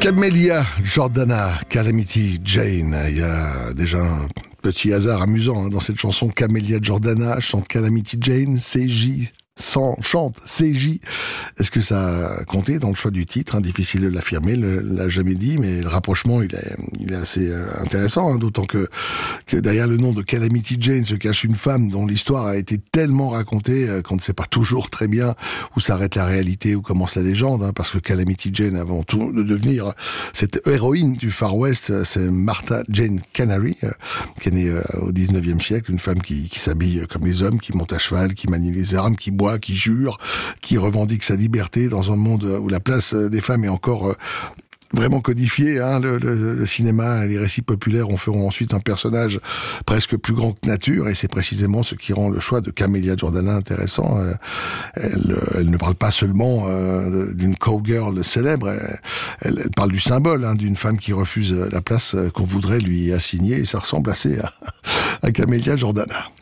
Camélia Jordana, Calamity Jane. Il y a déjà un petit hasard amusant dans cette chanson. Camélia Jordana chante Calamity Jane, CJ chante CJ. Est-ce que ça a compté dans le choix du titre? Difficile de l'affirmer, l'a jamais dit, mais le rapprochement il est assez intéressant, d'autant que derrière le nom de Calamity Jane se cache une femme dont l'histoire a été tellement racontée qu'on ne sait pas toujours très bien où s'arrête la réalité, où commence la légende, parce que Calamity Jane, avant tout de devenir cette héroïne du Far West, c'est Martha Jane Canary, qui est née au 19e siècle, une femme qui s'habille comme les hommes, qui monte à cheval, qui manie les armes, qui boit, qui jure, qui revendique sa liberté dans un monde où la place des femmes est encore vraiment codifiée. Le cinéma et les récits populaires en feront ensuite un personnage presque plus grand que nature, et c'est précisément ce qui rend le choix de Camélia Jordana intéressant. Elle ne parle pas seulement d'une cowgirl célèbre, elle parle du symbole d'une femme qui refuse la place qu'on voudrait lui assigner, et ça ressemble assez à Camélia Jordana.